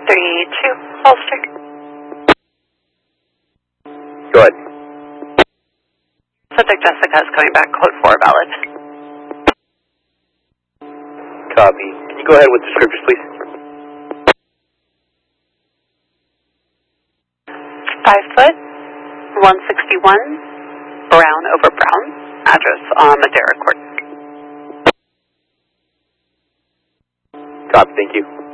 3-2, holster. Go ahead. Subject Jessica is coming back, code 4 valid. Copy. Can you go ahead with descriptors, please? 5 foot, 161, brown over brown, address on Madera Court. Copy, thank you.